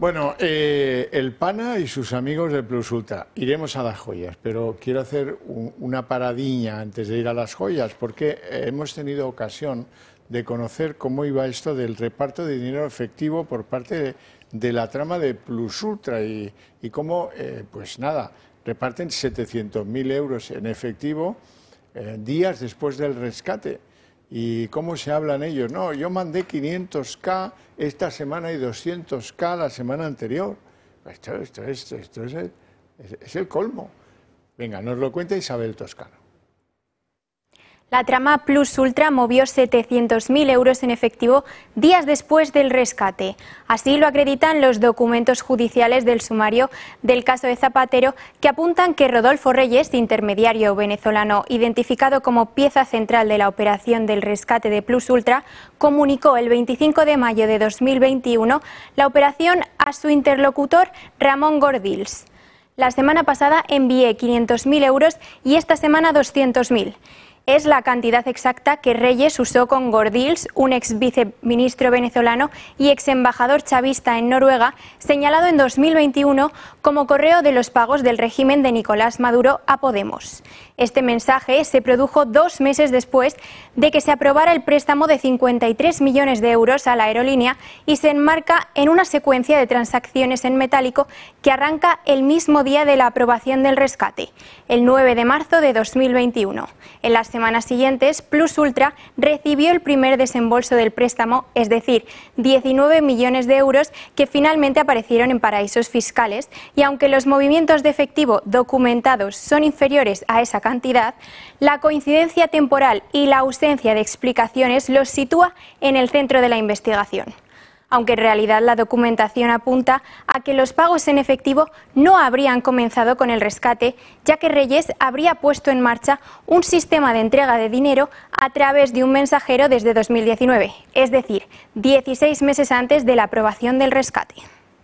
Bueno, el PANA y sus amigos de Plus Ultra. Iremos a las joyas, pero quiero hacer una paradiña antes de ir a las joyas, porque hemos tenido ocasión de conocer cómo iba esto del reparto de dinero efectivo por parte de la trama de Plus Ultra y cómo, pues nada, reparten 700.000 euros en efectivo días después del rescate. ¿Y cómo se hablan ellos? No, yo mandé 500.000 esta semana y 200.000 la semana anterior. Esto es el colmo. Venga, nos lo cuenta Isabel Toscano. La trama Plus Ultra movió 700.000 euros en efectivo días después del rescate. Así lo acreditan los documentos judiciales del sumario del caso de Zapatero, que apuntan que Rodolfo Reyes, intermediario venezolano identificado como pieza central de la operación del rescate de Plus Ultra, comunicó el 25 de mayo de 2021 la operación a su interlocutor Ramón Gordills. La semana pasada envié 500.000 euros y esta semana 200.000. Es la cantidad exacta que Reyes usó con Gordills, un ex viceministro venezolano y ex embajador chavista en Noruega, señalado en 2021 como correo de los pagos del régimen de Nicolás Maduro a Podemos. Este mensaje se produjo 2 meses después de que se aprobara el préstamo de 53 millones de euros a la aerolínea y se enmarca en una secuencia de transacciones en metálico que arranca el mismo día de la aprobación del rescate, el 9 de marzo de 2021. En las semanas siguientes, Plus Ultra recibió el primer desembolso del préstamo, es decir, 19 millones de euros que finalmente aparecieron en paraísos fiscales, y aunque los movimientos de efectivo documentados son inferiores a esa cantidad, la coincidencia temporal y la ausencia de explicaciones los sitúa en el centro de la investigación. Aunque en realidad la documentación apunta a que los pagos en efectivo no habrían comenzado con el rescate, ya que Reyes habría puesto en marcha un sistema de entrega de dinero a través de un mensajero desde 2019, es decir, 16 meses antes de la aprobación del rescate.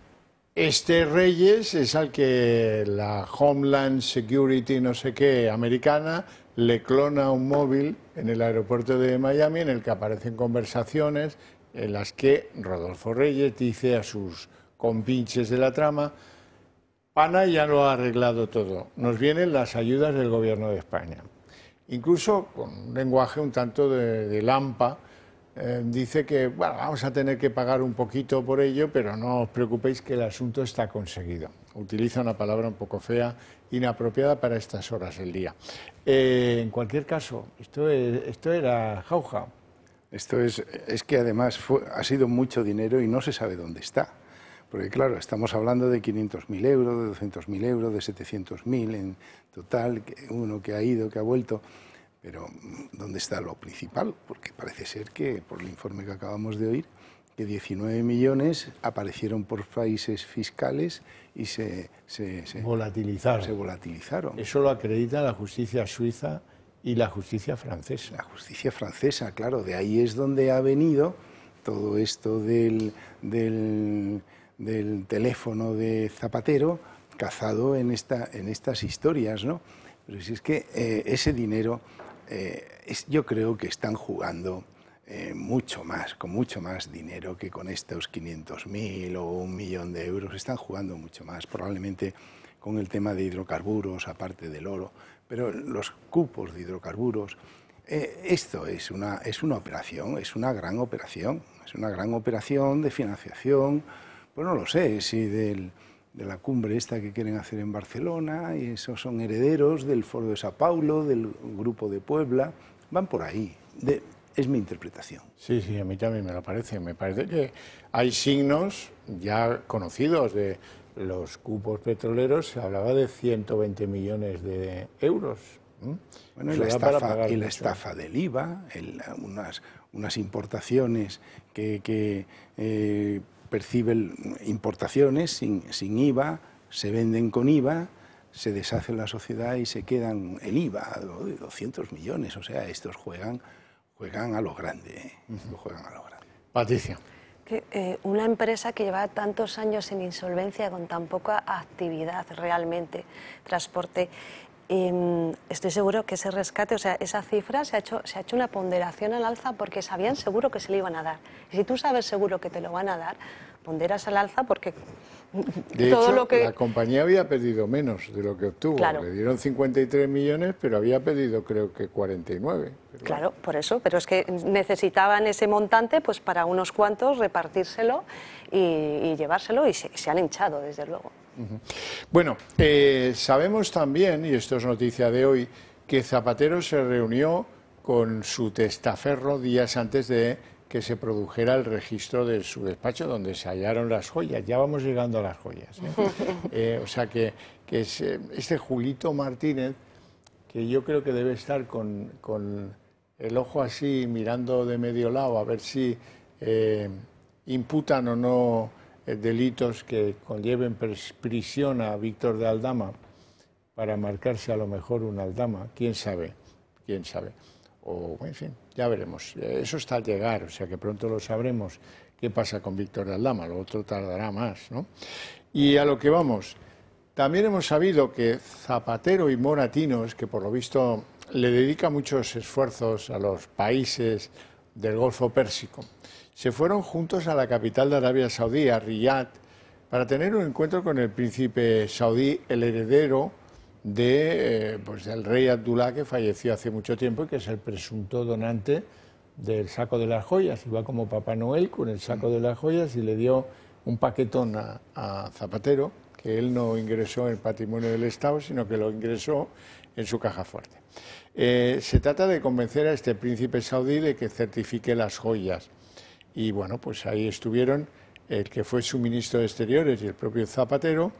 Este Reyes es al que la Homeland Security no sé qué americana le clona un móvil en el aeropuerto de Miami en el que aparecen conversaciones en las que Rodolfo Reyes dice a sus compinches de la trama: PANA ya lo ha arreglado todo, nos vienen las ayudas del gobierno de España. Incluso con un lenguaje un tanto de lampa, dice que bueno, vamos a tener que pagar un poquito por ello, pero no os preocupéis que el asunto está conseguido. Utiliza una palabra un poco fea, inapropiada para estas horas del día. En cualquier caso, esto era jauja. Esto es que además ha sido mucho dinero y no se sabe dónde está. Porque claro, estamos hablando de 500.000 euros, de 200.000 euros, de 700.000 en total, uno que ha ido, que ha vuelto. Pero ¿dónde está lo principal? Porque parece ser que, por el informe que acabamos de oír, que 19 millones aparecieron por países fiscales y se volatilizaron. Eso lo acredita la justicia suiza y la justicia francesa. La justicia francesa, claro, de ahí es donde ha venido todo esto del teléfono de Zapatero cazado en estas historias, ¿no? Pero si es que ese dinero, yo creo que están jugando mucho más, con mucho más dinero que con estos 500.000 o 1 millón de euros, están jugando mucho más, probablemente con el tema de hidrocarburos, aparte del oro, pero los cupos de hidrocarburos, esto es una operación, es una gran operación de financiación, pues no lo sé, si de la cumbre esta que quieren hacer en Barcelona, y esos son herederos del Foro de Sao Paulo, del Grupo de Puebla, van por ahí, es mi interpretación. Sí, a mí también me lo parece. Me parece que hay signos ya conocidos de los cupos petroleros, se hablaba de 120 millones de euros. Bueno, y la estafa del IVA, unas importaciones que perciben importaciones sin IVA, se venden con IVA, se deshace la sociedad y se quedan el IVA de 200 millones. O sea, estos juegan a lo grande, juegan a lo grande. Patricia. Una empresa que lleva tantos años en insolvencia con tan poca actividad realmente, transporte, estoy seguro que ese rescate, o sea, esa cifra se ha hecho una ponderación al alza porque sabían seguro que se le iban a dar. Y si tú sabes seguro que te lo van a dar, ponderas al alza porque de todo hecho, lo que... la compañía había pedido menos de lo que obtuvo. Claro. Le dieron 53 millones, pero había pedido creo que 49. Claro, por eso, pero es que necesitaban ese montante pues para unos cuantos repartírselo y llevárselo y se han hinchado, desde luego. Bueno, sabemos también, y esto es noticia de hoy, que Zapatero se reunió con su testaferro días antes de que se produjera el registro de su despacho donde se hallaron las joyas. Ya vamos llegando a las joyas. O sea que es este Julito Martínez, que yo creo que debe estar con el ojo así mirando de medio lado a ver si imputan o no delitos que conlleven prisión a Víctor de Aldama para marcarse a lo mejor una Aldama, quién sabe, o en fin, ya veremos, eso está al llegar, o sea que pronto lo sabremos qué pasa con Víctor de Aldama, lo otro tardará más, ¿no? Y a lo que vamos, también hemos sabido que Zapatero y Moratinos, que por lo visto le dedica muchos esfuerzos a los países del Golfo Pérsico, se fueron juntos a la capital de Arabia Saudí, a Riyadh, para tener un encuentro con el príncipe saudí, el heredero del rey Abdullah, que falleció hace mucho tiempo y que es el presunto donante del saco de las joyas. Iba como Papá Noel con el saco de las joyas y le dio un paquetón a Zapatero, que él no ingresó en el patrimonio del Estado, sino que lo ingresó en su caja fuerte. Se trata de convencer a este príncipe saudí de que certifique las joyas. Y bueno, pues ahí estuvieron el que fue su ministro de Exteriores y el propio Zapatero.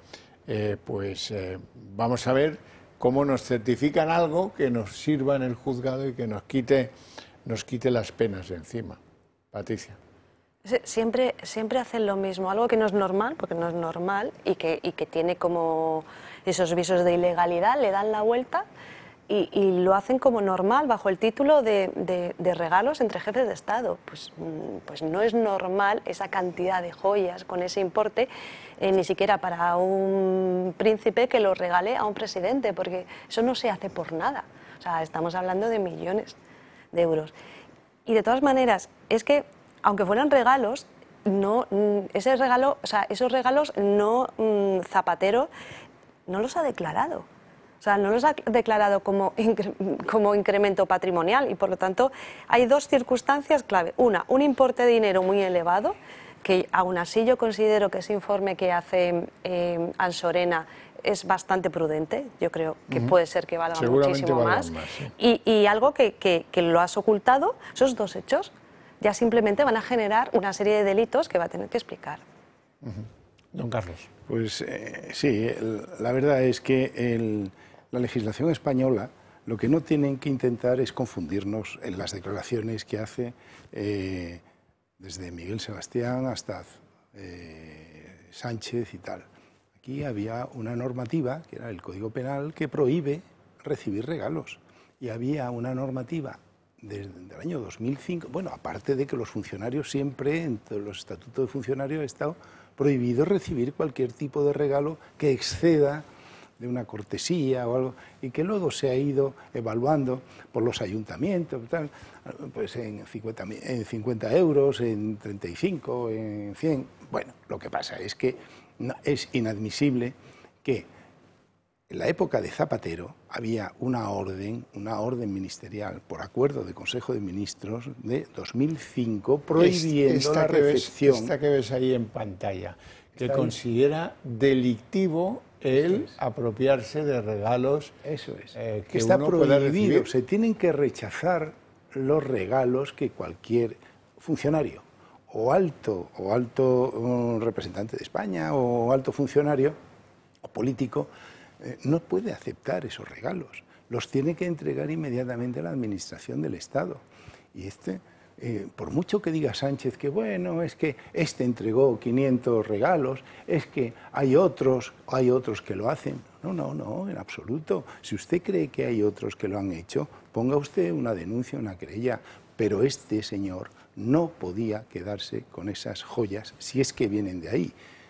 Vamos a ver cómo nos certifican algo que nos sirva en el juzgado y que nos quite las penas de encima. Patricia. Siempre hacen lo mismo, algo que no es normal, porque no es normal y que tiene como esos visos de ilegalidad, le dan la vuelta y lo hacen como normal bajo el título de regalos entre jefes de Estado. Pues no es normal esa cantidad de joyas con ese importe, ni siquiera para un príncipe que lo regale a un presidente, porque eso no se hace por nada. O sea, estamos hablando de millones de euros. Y de todas maneras, es que aunque fueran regalos, esos regalos Zapatero no los ha declarado. O sea, no los ha declarado como incremento patrimonial y, por lo tanto, hay dos circunstancias clave. Una, un importe de dinero muy elevado, que aún así yo considero que ese informe que hace Ansorena es bastante prudente. Yo creo que puede ser que valga muchísimo más. Sí. Y algo que lo has ocultado, esos dos hechos, ya simplemente van a generar una serie de delitos que va a tener que explicar. Don Carlos. Pues sí, la verdad es que la legislación española lo que no tienen que intentar es confundirnos en las declaraciones que hace desde Miguel Sebastián hasta Sánchez y tal. Aquí había una normativa, que era el Código Penal, que prohíbe recibir regalos. Y había una normativa desde el año 2005, bueno, aparte de que los funcionarios siempre, en todos los estatutos de funcionarios, ha estado prohibido recibir cualquier tipo de regalo que exceda de una cortesía o algo, y que luego se ha ido evaluando por los ayuntamientos, tal, pues en 50 euros, en 35, en 100. Bueno, lo que pasa es que es inadmisible que en la época de Zapatero había una orden ministerial por acuerdo del Consejo de Ministros de 2005 prohibiendo la recepción. Esta que ves ahí en pantalla, que considera delictivo el apropiarse de regalos. Eso es. Que está uno pueda prohibido. recibir. Se tienen que rechazar los regalos que cualquier funcionario o alto representante de España o alto funcionario o político no puede aceptar esos regalos. Los tiene que entregar inmediatamente a la Administración del Estado. Y por mucho que diga Sánchez que bueno, es que entregó 500 regalos, es que hay otros que lo hacen. No, en absoluto. Si usted cree que hay otros que lo han hecho, ponga usted una denuncia, una querella. Pero este señor no podía quedarse con esas joyas si es que vienen de ahí.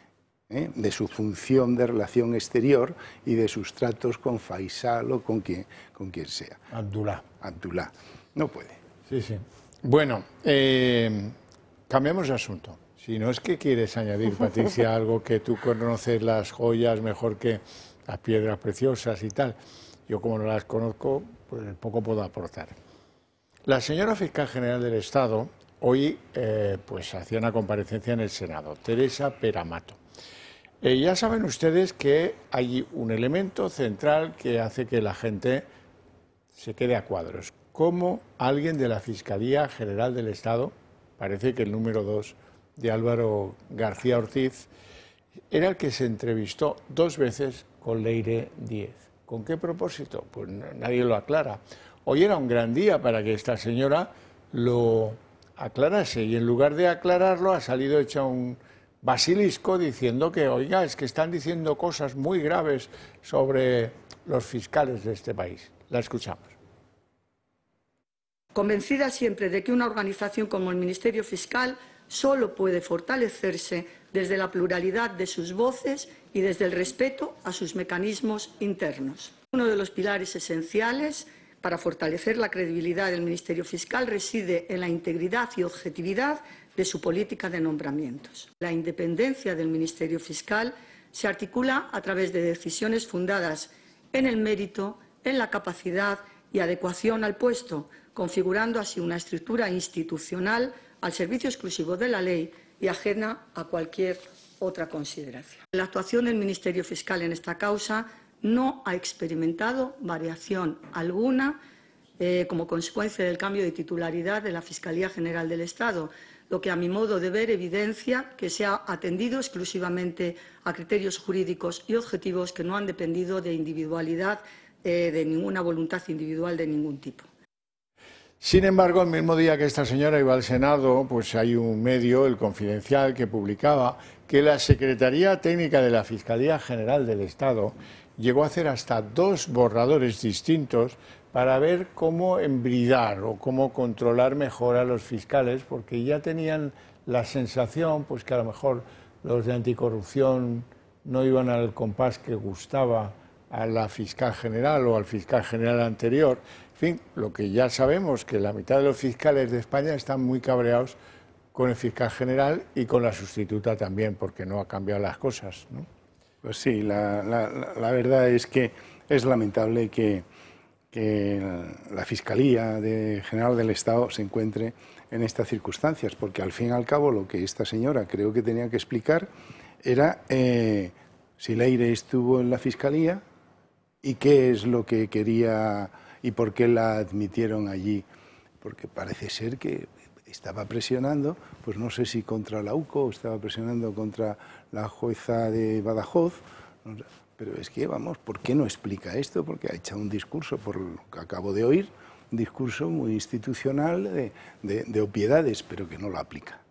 de su función de relación exterior y de sus tratos con Faisal o con quien sea. Abdullah. Abdullah. No puede. Sí, sí. Bueno, cambiamos de asunto. Si no es que quieres añadir, Patricia, algo que tú conoces las joyas mejor que las piedras preciosas y tal. Yo, como no las conozco, pues poco puedo aportar. La señora Fiscal General del Estado hoy pues hacía una comparecencia en el Senado, Teresa Peramato. Ya saben ustedes que hay un elemento central que hace que la gente se quede a cuadros. Como alguien de la Fiscalía General del Estado, parece que el número 2 de Álvaro García Ortiz, era el que se entrevistó 2 veces con Leire Díez. ¿Con qué propósito? Pues nadie lo aclara. Hoy era un gran día para que esta señora lo aclarase y en lugar de aclararlo ha salido hecha un basilisco diciendo que, oiga, es que están diciendo cosas muy graves sobre los fiscales de este país. La escuchamos. Convencida siempre de que una organización como el Ministerio Fiscal solo puede fortalecerse desde la pluralidad de sus voces y desde el respeto a sus mecanismos internos. Uno de los pilares esenciales para fortalecer la credibilidad del Ministerio Fiscal reside en la integridad y objetividad de su política de nombramientos. La independencia del Ministerio Fiscal se articula a través de decisiones fundadas en el mérito, en la capacidad y adecuación al puesto, configurando así una estructura institucional al servicio exclusivo de la ley y ajena a cualquier otra consideración. La actuación del Ministerio Fiscal en esta causa no ha experimentado variación alguna como consecuencia del cambio de titularidad de la Fiscalía General del Estado, lo que a mi modo de ver evidencia que se ha atendido exclusivamente a criterios jurídicos y objetivos que no han dependido de individualidad, de ninguna voluntad individual de ningún tipo. Sin embargo, el mismo día que esta señora iba al Senado, pues hay un medio, El Confidencial, que publicaba que la Secretaría Técnica de la Fiscalía General del Estado llegó a hacer hasta 2 borradores distintos para ver cómo embridar o cómo controlar mejor a los fiscales, porque ya tenían la sensación pues que a lo mejor los de anticorrupción no iban al compás que gustaba a la fiscal general o al fiscal general anterior. En fin, lo que ya sabemos, que la mitad de los fiscales de España están muy cabreados con el fiscal general y con la sustituta también, porque no ha cambiado las cosas, ¿no? Pues sí, la verdad es que es lamentable que la Fiscalía General del Estado se encuentre en estas circunstancias, porque al fin y al cabo lo que esta señora creo que tenía que explicar era si Leire estuvo en la Fiscalía y qué es lo que quería y por qué la admitieron allí, porque parece ser que estaba presionando, pues no sé si contra la UCO o estaba presionando contra la jueza de Badajoz, pero es que, vamos, ¿por qué no explica esto? Porque ha hecho un discurso, por lo que acabo de oír, un discurso muy institucional de obviedades, pero que no lo aplica,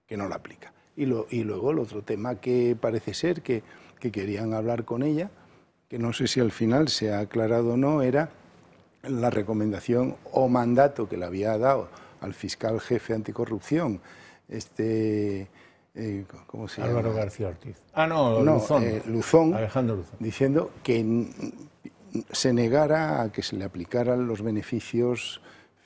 Y luego el otro tema que parece ser que querían hablar con ella, que no sé si al final se ha aclarado o no, era la recomendación o mandato que le había dado al fiscal jefe anticorrupción, ¿cómo se llama? Álvaro García Ortiz. Ah, no, Luzón, Alejandro Luzón, diciendo que se negara a que se le aplicaran los beneficios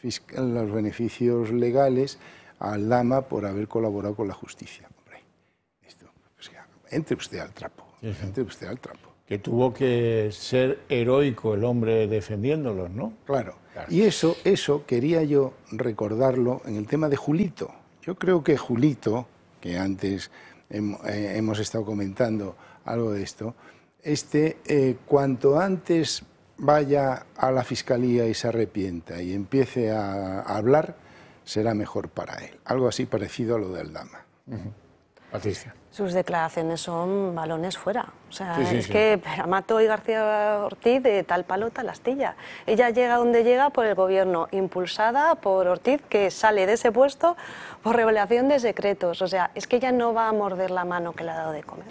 legales al Lama por haber colaborado con la justicia. Hombre, esto, pues ya, entre usted al trapo, entre usted al trapo. Que tuvo que ser heroico el hombre defendiéndolos, ¿no? Claro. Y eso quería yo recordarlo en el tema de Julito. Yo creo que Julito, que antes hemos estado comentando algo de esto, cuanto antes vaya a la Fiscalía y se arrepienta y empiece a hablar, será mejor para él. Algo así parecido a lo del Lama. Patricia. Sus declaraciones son balones fuera. O sea, que Peramato y García Ortiz de tal palo, tal astilla. Ella llega donde llega por el gobierno, impulsada por Ortiz, que sale de ese puesto por revelación de secretos. O sea, es que ella no va a morder la mano que le ha dado de comer.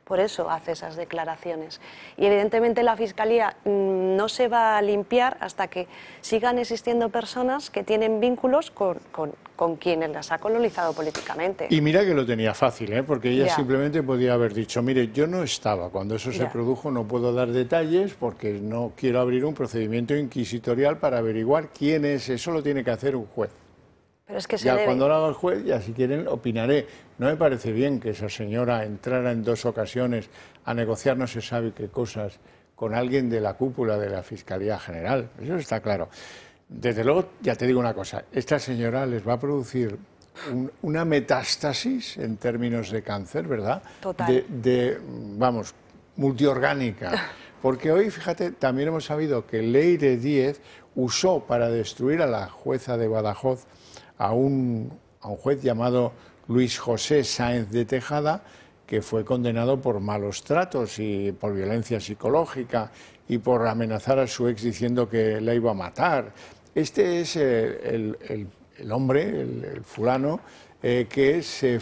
Por eso hace esas declaraciones. Y evidentemente la Fiscalía no se va a limpiar hasta que sigan existiendo personas que tienen vínculos con quienes las ha colonizado políticamente. Y mira que lo tenía fácil, porque ella Ya. simplemente podía haber dicho, mire, yo no estaba cuando eso se Ya. produjo, no puedo dar detalles porque no quiero abrir un procedimiento inquisitorial para averiguar quién es, eso lo tiene que hacer un juez. Pero es que se Ya debe. cuando lo haga el juez, ya si quieren opinaré. No me parece bien que esa señora entrara en 2 ocasiones a negociar no se sabe qué cosas con alguien de la cúpula de la Fiscalía General. Eso está claro. Desde luego, ya te digo una cosa, esta señora les va a producir una metástasis en términos de cáncer, ¿verdad? Total. Vamos, multiorgánica. Porque hoy, fíjate, también hemos sabido que Leire Díez usó para destruir a la jueza de Badajoz a un juez llamado Luis José Sáenz de Tejada, que fue condenado por malos tratos y por violencia psicológica y por amenazar a su ex diciendo que la iba a matar. Este es el hombre, el fulano, que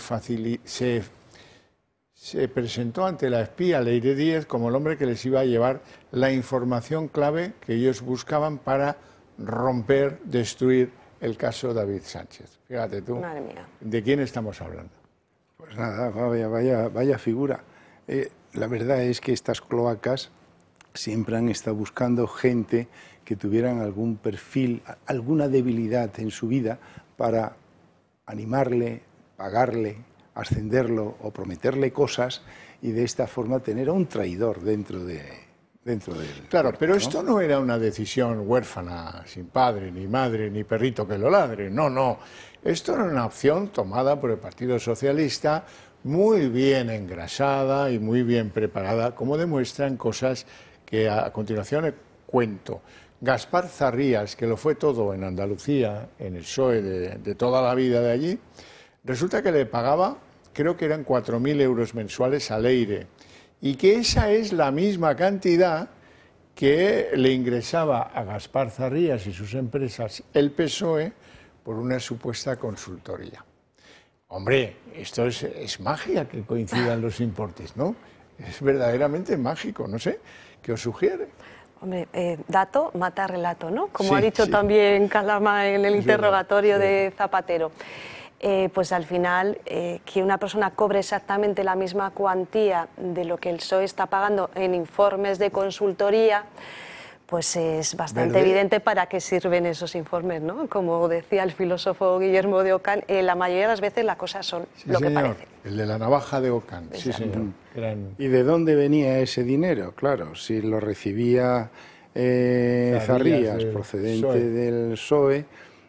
se presentó ante la espía Leire Díez como el hombre que les iba a llevar la información clave que ellos buscaban para romper, destruir el caso David Sánchez. Fíjate tú, Madre mía. ¿de quién estamos hablando? Pues nada, vaya figura. La verdad es que estas cloacas siempre han estado buscando gente que tuvieran algún perfil, alguna debilidad en su vida para animarle, pagarle, ascenderlo o prometerle cosas y de esta forma tener a un traidor dentro del... Claro, cuerpo, pero ¿no? esto no era una decisión huérfana, sin padre, ni madre, ni perrito que lo ladre. No, no. Esto era una opción tomada por el Partido Socialista, muy bien engrasada y muy bien preparada, como demuestran cosas que a continuación cuento. Gaspar Zarrías, que lo fue todo en Andalucía, en el PSOE de toda la vida de allí, resulta que le pagaba, creo que eran 4.000 euros mensuales a Leire, y que esa es la misma cantidad que le ingresaba a Gaspar Zarrías y sus empresas el PSOE por una supuesta consultoría. Hombre, esto es magia que coincidan los importes, ¿no? Es verdaderamente mágico, no sé, ¿qué os sugiere? Hombre, dato mata relato, ¿no? Como Sí, ha dicho sí. también Calama en el Es interrogatorio verdad, de Zapatero. Pues al final, que una persona cobre exactamente la misma cuantía de lo que el PSOE está pagando en informes de consultoría, pues es bastante ¿Verde? evidente para qué sirven esos informes, ¿no? Como decía el filósofo Guillermo de Ocán, la mayoría de las veces las cosas son Sí, lo que señor, parecen. el de la navaja de Ocán, sí, señor. ¿Y de dónde venía ese dinero? Claro, si lo recibía Zarrías, del procedente PSOE. del PSOE,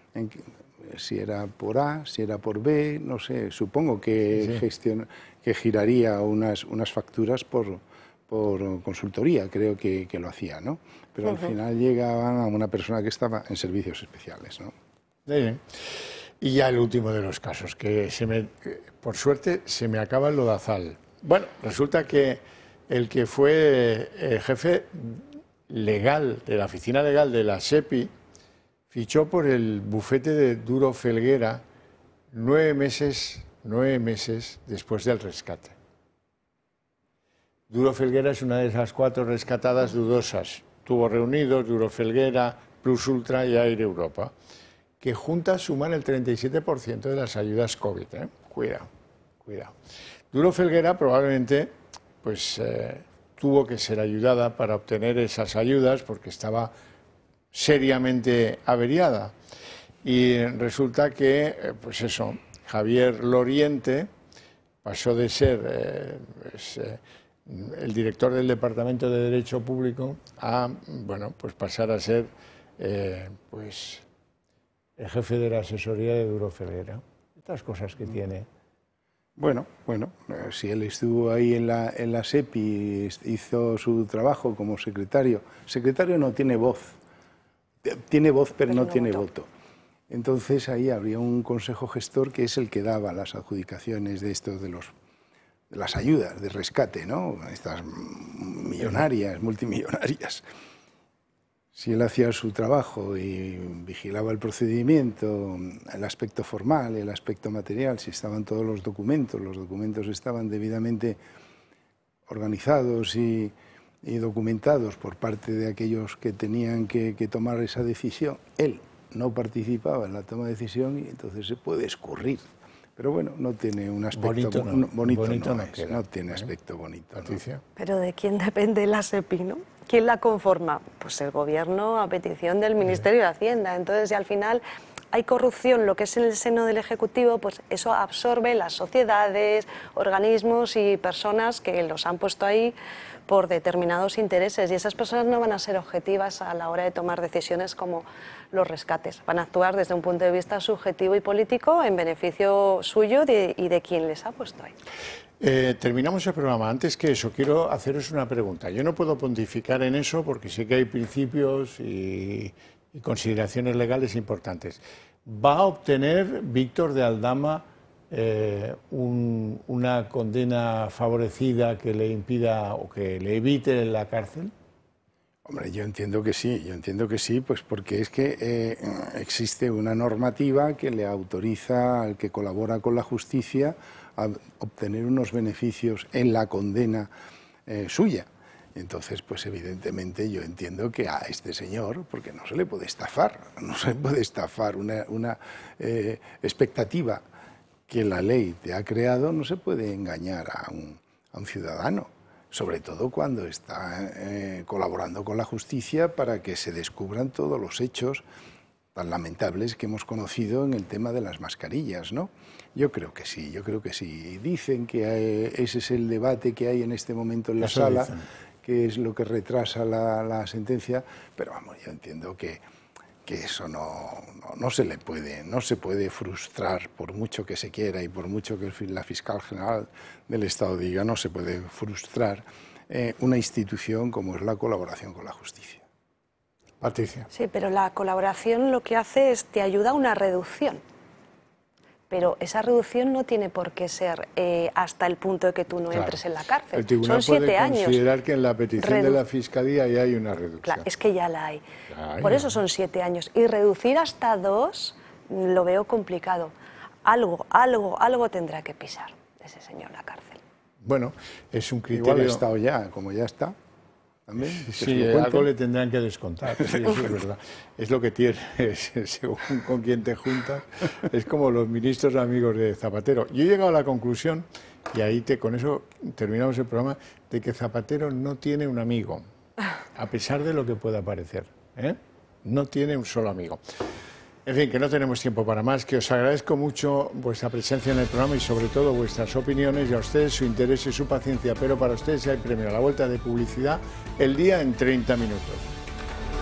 si era por A, si era por B, no sé, supongo que, que giraría unas facturas por consultoría, creo que lo hacía, ¿no? Pero al final llegaban a una persona que estaba en servicios especiales, ¿no? Sí. Y ya el último de los casos, que por suerte se me acaba el lodazal. Bueno, resulta que el que fue jefe legal de la oficina legal de la SEPI fichó por el bufete de Duro Felguera 9 meses después del rescate. Duro Felguera es una de esas 4 rescatadas dudosas. Tuvo reunidos Duro Felguera, Plus Ultra y Air Europa, que juntas suman el 37% de las ayudas COVID. Cuidado, cuidado. Duro Felguera probablemente tuvo que ser ayudada para obtener esas ayudas porque estaba seriamente averiada. Y resulta que, Javier Loriente pasó de ser el director del Departamento de Derecho Público a, pasar a ser, el jefe de la asesoría de Duro Felguera. Estas cosas que tiene. Bueno, si él estuvo ahí en la SEPI, hizo su trabajo como secretario. Secretario no tiene voz. Tiene voz, pero no tiene voto. Entonces ahí habría un consejo gestor que es el que daba las adjudicaciones de estos de las ayudas de rescate, ¿no? Estas millonarias, multimillonarias. Si él hacía su trabajo y vigilaba el procedimiento, el aspecto formal, el aspecto material, si estaban todos los documentos estaban debidamente organizados y documentados por parte de aquellos que tenían que tomar esa decisión. Él no participaba en la toma de decisión y entonces se puede escurrir. Pero bueno, no tiene un aspecto bonito, no tiene aspecto bonito. Patricia. Pero ¿de quién depende la SEPI, no? ¿Quién la conforma? Pues el Gobierno a petición del Ministerio de Hacienda. Entonces, si al final hay corrupción, lo que es en el seno del Ejecutivo, pues eso absorbe las sociedades, organismos y personas que los han puesto ahí por determinados intereses, y esas personas no van a ser objetivas a la hora de tomar decisiones como los rescates. Van a actuar desde un punto de vista subjetivo y político en beneficio suyo y de quien les ha puesto ahí. Terminamos el programa. Antes que eso, quiero haceros una pregunta. Yo no puedo pontificar en eso porque sé que hay principios y consideraciones legales importantes. ¿Va a obtener Víctor de Aldama una condena favorecida que le impida o que le evite la cárcel? Hombre, yo entiendo que sí, pues porque es que existe una normativa que le autoriza al que colabora con la justicia a obtener unos beneficios en la condena suya. Entonces, pues evidentemente yo entiendo que a este señor, porque no se le puede estafar, una expectativa que la ley te ha creado, no se puede engañar a un ciudadano, sobre todo cuando está colaborando con la justicia para que se descubran todos los hechos tan lamentables que hemos conocido en el tema de las mascarillas, ¿no? Yo creo que sí. Dicen que ese es el debate que hay en este momento en la sala, que es lo que retrasa la sentencia, pero vamos, yo entiendo que eso no se puede frustrar, por mucho que se quiera y por mucho que la fiscal general del Estado diga, no se puede frustrar una institución como es la colaboración con la justicia. Patricia. Sí, pero la colaboración lo que hace es te ayuda a una reducción. Pero esa reducción no tiene por qué ser hasta el punto de que tú no entres en la cárcel. El tribunal son 7 puede años. Considerar que en la petición de la Fiscalía ya hay una reducción. Claro, es que ya la hay. Por eso son 7 años. Y reducir hasta 2 lo veo complicado. Algo tendrá que pisar ese señor la cárcel. Bueno, es un criterio... Igual ha estado ya, como ya está. ¿También? Sí, algo le tendrán que descontar, sí, eso es verdad. Es lo que tiene, según con quien te juntas, es como los ministros amigos de Zapatero. Yo he llegado a la conclusión, y ahí con eso terminamos el programa, de que Zapatero no tiene un amigo, a pesar de lo que pueda parecer, ¿eh? No tiene un solo amigo. En fin, que no tenemos tiempo para más, que os agradezco mucho vuestra presencia en el programa y sobre todo vuestras opiniones y a ustedes su interés y su paciencia, pero para ustedes hay premio a la vuelta de publicidad el día en 30 minutos.